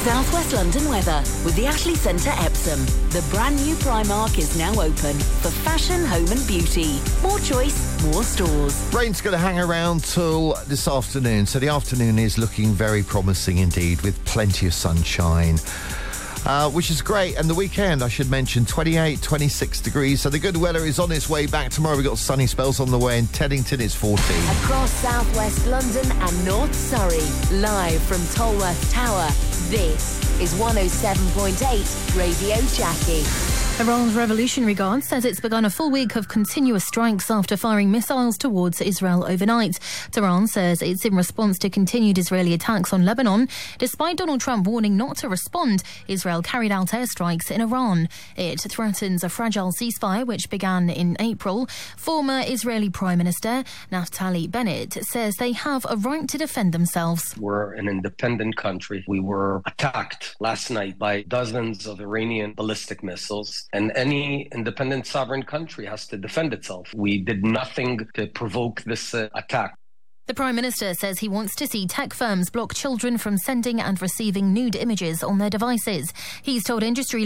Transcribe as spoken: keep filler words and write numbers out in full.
South West London weather with the Ashley Centre Epsom. The brand new Primark is now open for fashion, home and beauty. More choice, more stores. Rain's going to hang around till this afternoon, so the afternoon is looking very promising indeed, with plenty of sunshine. Uh, which is great. And the weekend, I should mention, twenty-eight, twenty-six degrees. So the good weather is on its way back. Tomorrow we've got sunny spells on the way. In Teddington, it's fourteen. Across South West London and North Surrey, live from Tolworth Tower, this is one oh seven point eight Radio Jackie. Iran's Revolutionary Guard says it's begun a full week of continuous strikes after firing missiles towards Israel overnight. Tehran says it's in response to continued Israeli attacks on Lebanon. Despite Donald Trump warning not to respond, Israel carried out airstrikes in Iran. It threatens a fragile ceasefire which began in April. Former Israeli Prime Minister Naftali Bennett says they have a right to defend themselves. We're an independent country. We were attacked last night by dozens of Iranian ballistic missiles. And any independent sovereign country has to defend itself. We did nothing to provoke this uh, attack. The Prime Minister says he wants to see tech firms block children from sending and receiving nude images on their devices. He's told industry